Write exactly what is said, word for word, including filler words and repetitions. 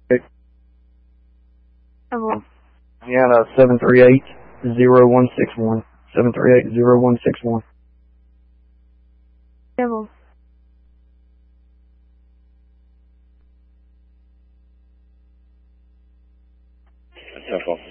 Hello. Yeah, uh, seven three eight zero one six one. seven three eight zero one six one. Hello. Careful.